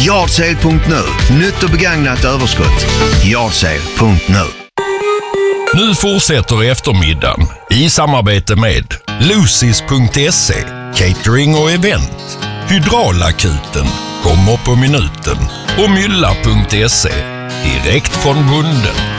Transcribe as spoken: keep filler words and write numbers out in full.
Yard-sale punkt nu. Nytt och begagnat överskott. Yard-sale punkt nu. Nu fortsätter eftermiddagen i samarbete med Lucis punkt se, catering och event, Hydraulakuten, kommer på minuten och Mylla punkt se, direkt från bunden.